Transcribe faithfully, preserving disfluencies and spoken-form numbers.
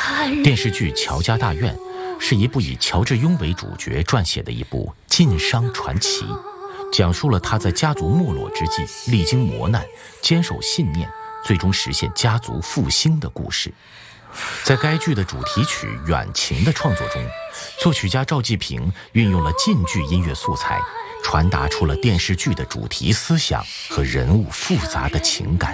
电视剧《乔家大院》是一部以乔致庸为主角撰写的一部晋商传奇，讲述了他在家族没落之际历经磨难，坚守信念，最终实现家族复兴的故事。在该剧的主题曲《远情》的创作中，作曲家赵季平运用了晋剧音乐素材，传达出了电视剧的主题思想和人物复杂的情感。